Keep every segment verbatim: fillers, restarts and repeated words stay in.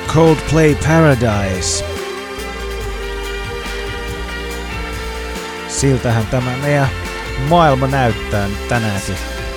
Coldplay Paradise. Siltähän tämä meidän maailma näyttää nyt tänäänkin.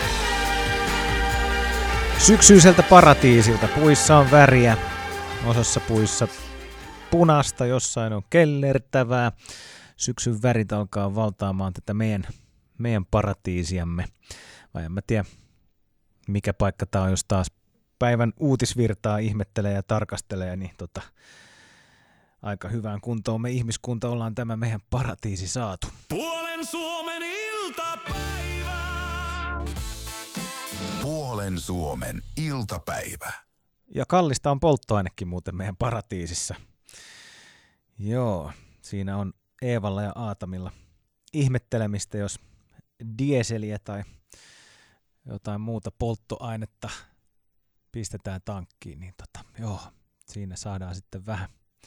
Syksyiseltä paratiisilta. Puissa on väriä. Osassa puissa punasta, jossain on kellertävää. Syksyn värit alkaa valtaamaan tätä meidän, meidän paratiisiamme. Vai en mä tiedä, mikä paikka tää on, jos taas päivän uutisvirtaa ihmettelee ja tarkastelee, niin tota, aika hyvään kuntoon me ihmiskunta ollaan tämä meidän paratiisi saatu. Puolen Suomen iltapäivä. Puolen Suomen iltapäivä. Ja kallista on polttoainekin muuten meidän paratiisissa. Joo, siinä on Eevalla ja Aatamilla ihmettelemistä, jos dieseliä tai jotain muuta polttoainetta pistetään tankkiin, niin tota, joo, siinä saadaan sitten vähän,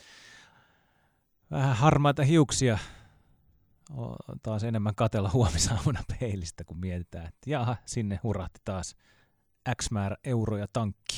vähän harmaita hiuksia. O, taas enemmän katella huomisaamuna peilistä, kun mietitään, että jaha, sinne hurahti taas X määrä euroja tankki.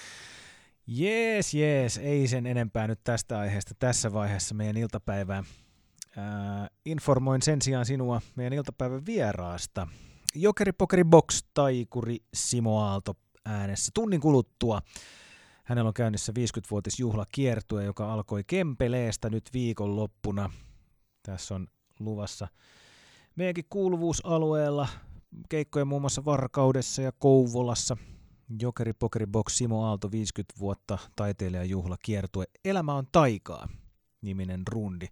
Jees, jees, ei sen enempää nyt tästä aiheesta tässä vaiheessa meidän iltapäivää. Ää, informoin sen sijaan sinua meidän iltapäivän vieraasta. Jokeri Pokeri Box taikuri Simo Aalto äänessä tunnin kuluttua. Hänellä on käynnissä viisikymmenvuotisjuhlakiertue, joka alkoi Kempeleestä nyt viikonloppuna. Tässä on luvassa meidänkin kuuluvuusalueella keikkoja muun muassa Varkaudessa ja Kouvolassa. Jokeri Pokeri Box Simo Aalto viisikymmentä vuotta taiteilijajuhlakiertue. Elämä on taikaa -niminen rundi.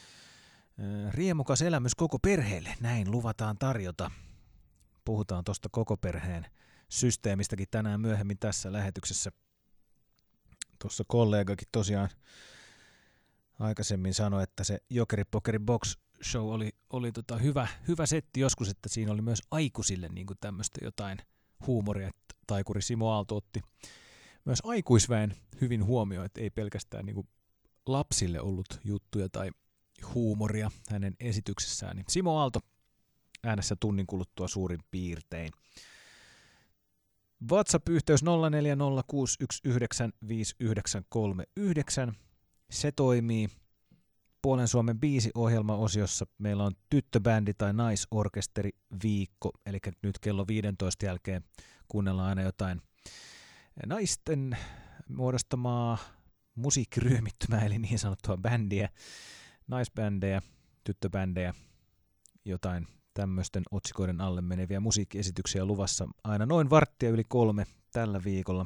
Riemukas elämys koko perheelle, näin luvataan tarjota. Puhutaan tuosta koko perheen systeemistäkin tänään myöhemmin tässä lähetyksessä. Tuossa kollegakin tosiaan aikaisemmin sanoi, että se Jokeri Pokeri Box show oli, oli tota hyvä, hyvä setti joskus, että siinä oli myös aikuisille niin kuin tämmöistä jotain huumoria. Taikuri Simo Aalto otti myös aikuisväen hyvin huomioon, että ei pelkästään niin kuin lapsille ollut juttuja tai huumoria hänen esityksessään. Niin Simo Aalto äänessä tunnin kuluttua suurin piirtein. WhatsApp-yhteys nolla neljä nolla kuusi yksi yhdeksän viisi yhdeksän kolme yhdeksän. Se toimii. Puolen Suomen biisiohjelmaosiossa meillä on tyttöbändi tai naisorkesteri viikko, eli nyt kello viisitoista jälkeen kuunnellaan aina jotain naisten muodostamaa musiikkiryhmittymää, eli niin sanottua bändiä, naisbändejä, tyttöbändejä, jotain tämmöisten otsikoiden alle meneviä musiikkiesityksiä luvassa aina noin varttia yli kolme tällä viikolla.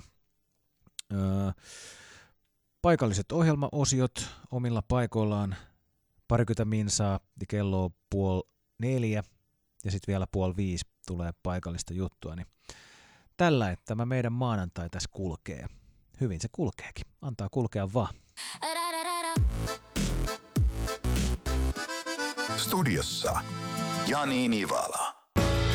Öö, paikalliset ohjelmaosiot omilla paikoillaan parikymmentä minsaa, kello on puoli neljä ja sitten vielä puoli viisi tulee paikallista juttua, niin tällä tämä meidän maanantai tässä kulkee. Hyvin se kulkeekin. Antaa kulkea vaan. Studiossa Jani Nivala.